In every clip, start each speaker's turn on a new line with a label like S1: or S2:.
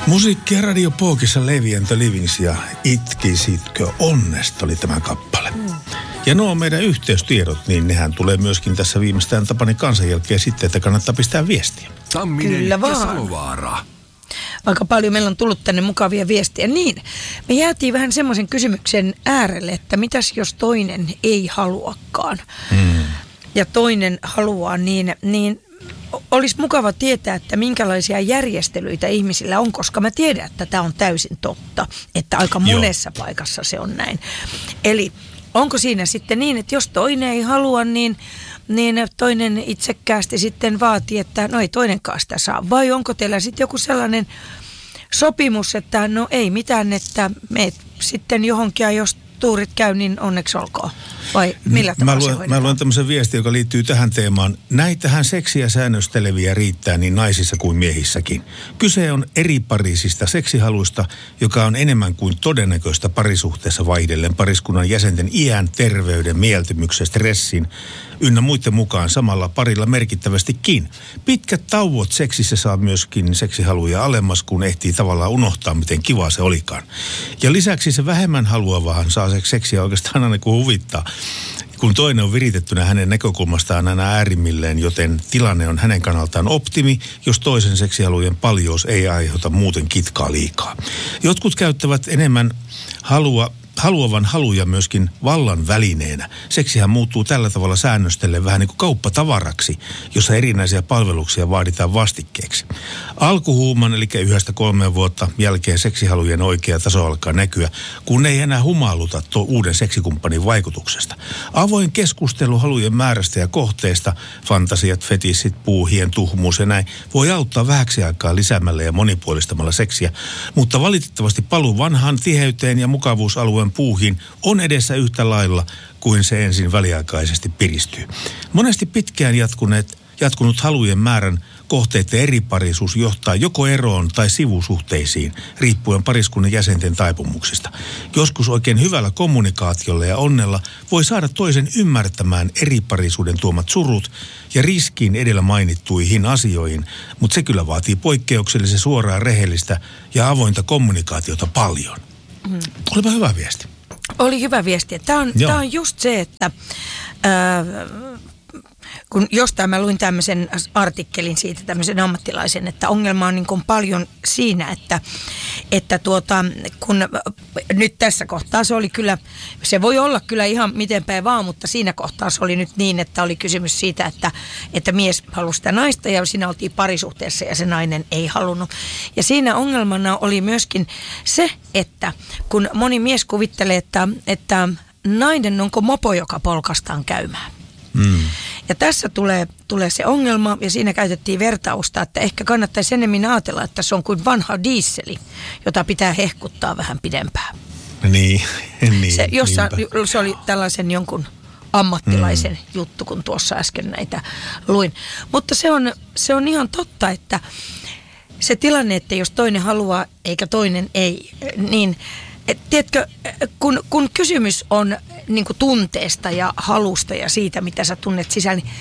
S1: Musiikki ja Radio Pookissa Levi and the Livings ja Itkisitkö onnesta oli tämä kappale. Ja nuo meidän yhteystiedot, niin nehän tulee myöskin tässä viimeistään Tapani Kansan jälkeen sitten, että kannattaa pistää viestiä.
S2: Tamminen
S3: Kyllä vaan.
S2: ja Salovaara.
S3: Aika paljon meillä on tullut tänne mukavia viestiä. Niin, me jäätiin vähän semmoisen kysymyksen äärelle, että mitäs jos toinen ei haluakaan ja toinen haluaa, niin olisi mukava tietää, että minkälaisia järjestelyitä ihmisillä on, koska mä tiedän, että tämä on täysin totta, että aika monessa paikassa se on näin. Eli onko siinä sitten niin, että jos toinen ei halua, niin toinen itsekkäästi sitten vaatii, että no ei toinenkaan sitä saa. Vai onko teillä sitten joku sellainen sopimus, että no ei mitään, että meet sitten johonkin ja jos tuurit käy, niin onneksi olkoon. Vai millä tavalla se hoidetaan?
S1: Mä luen tämmöisen viestin, joka liittyy tähän teemaan. Näitähän seksiä säännösteleviä riittää niin naisissa kuin miehissäkin. Kyse on eriparisista seksihaluista, joka on enemmän kuin todennäköistä parisuhteessa vaihdellen pariskunnan jäsenten iän, terveyden, mieltymyksen, stressin ynnä muiden mukaan samalla parilla merkittävästikin. Pitkät tauot seksissä saa myöskin seksihaluja alemmas, kun ehtii tavallaan unohtaa, miten kiva se olikaan. Ja lisäksi se vähemmän haluavahan saa seksiä oikeastaan aina kun huvittaa, kun toinen on viritettynä hänen näkökulmastaan aina äärimmilleen, joten tilanne on hänen kannaltaan optimi, jos toisen seksihalujen paljous ei aiheuta muuten kitkaa liikaa. Jotkut käyttävät enemmän haluavan haluja myöskin vallan välineenä. Seksihän muuttuu tällä tavalla säännöstellen vähän niin kuin kauppatavaraksi, jossa erinäisiä palveluksia vaaditaan vastikkeeksi. Alkuhuuman, eli 1-3 vuotta jälkeen seksihalujen oikea taso alkaa näkyä, kun ei enää humailuta uuden seksikumppanin vaikutuksesta. Avoin keskustelu halujen määrästä ja kohteesta, fantasiat, fetissit, puuhien, tuhmuus ja näin, voi auttaa vähäksi aikaa lisäämällä ja monipuolistamalla seksiä, mutta valitettavasti paluu vanhaan tiheyteen ja mukavuusalueen puuhin on edessä yhtä lailla kuin se ensin väliaikaisesti piristyy. Monesti pitkään jatkunut halujen määrän kohteiden eriparisuus johtaa joko eroon tai sivusuhteisiin, riippuen pariskunnan jäsenten taipumuksista. Joskus oikein hyvällä kommunikaatiolla ja onnella voi saada toisen ymmärtämään eriparisuuden tuomat surut ja riskiin edellä mainittuihin asioihin, mutta se kyllä vaatii poikkeuksellisen suoraa, rehellistä ja avointa kommunikaatiota paljon. Olipa hyvä viesti.
S3: Oli hyvä viesti. Tämä on just se, että kun jostain mä luin tämmöisen artikkelin siitä, tämmöisen ammattilaisen, että ongelma on niin kuin paljon siinä, että kun nyt tässä kohtaa se oli kyllä, se voi olla kyllä ihan miten päin vaan, mutta siinä kohtaa se oli nyt niin, että oli kysymys siitä, että mies halusi sitä naista ja siinä oltiin parisuhteessa ja se nainen ei halunnut. Ja siinä ongelmana oli myöskin se, että kun moni mies kuvittelee, että nainen onko mopo, joka polkastaan käymään. Ja tässä tulee se ongelma ja siinä käytettiin vertausta, että ehkä kannattaisi enemmän ajatella, että se on kuin vanha diisseli, jota pitää hehkuttaa vähän pidempään.
S1: Niin.
S3: Se oli tällaisen jonkun ammattilaisen juttu, kun tuossa äsken näitä luin. Mutta se on ihan totta, että se tilanne, että jos toinen haluaa eikä toinen ei, niin tiedätkö, kun kysymys on niin kuin tunteesta ja halusta ja siitä, mitä sä tunnet sisällä, niin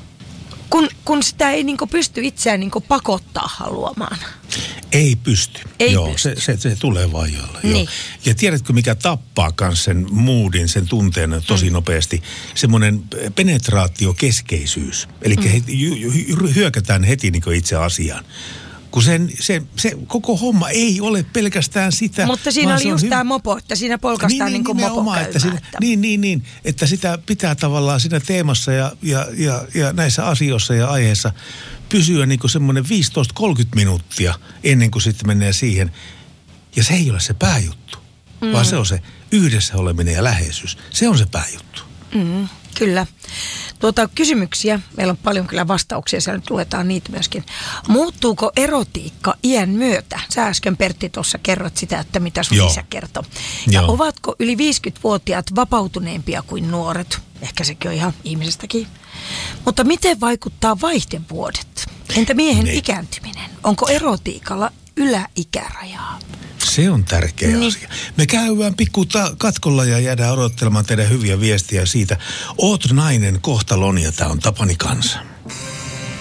S3: kun sitä ei niin kuin pysty itseään niin kuin pakottaa haluamaan.
S1: Ei pysty. Se tulee vaan jolla. Niin. Ja tiedätkö, mikä tappaa myös sen moodin, sen tunteen tosi nopeasti? Semmoinen penetraatiokeskeisyys. Eli hyökätään heti niin kuin itse asiaan. Kun se koko homma ei ole pelkästään sitä.
S3: Mutta siinä oli just tämä mopo, että siinä polkastaan niin kuin mopo käymään.
S1: Niin, että sitä pitää tavallaan siinä teemassa ja näissä asioissa ja aiheissa pysyä niin kuin semmoinen 15-30 minuuttia ennen kuin sitten menee siihen. Ja se ei ole se pääjuttu, vaan se on se yhdessä oleminen ja läheisyys. Se on se pääjuttu.
S3: Kyllä. Kysymyksiä. Meillä on paljon kyllä vastauksia, siellä nyt luetaan niitä myöskin. Muuttuuko erotiikka iän myötä? Sä äsken, Pertti, tuossa kerrot sitä, että mitä sun isä kertoi. Ja ovatko yli 50-vuotiaat vapautuneempia kuin nuoret? Ehkä sekin on ihan ihmisestäkin. Mutta miten vaikuttaa vaihdevuodet? Entä miehen ikääntyminen? Onko erotiikalla yläikärajaa?
S1: Se on tärkeä asia. Me käydään pikku katkolla ja jäädään odottelemaan teidän hyviä viestiä siitä. Oot nainen kohtalon ja tää on Tapani Kansa.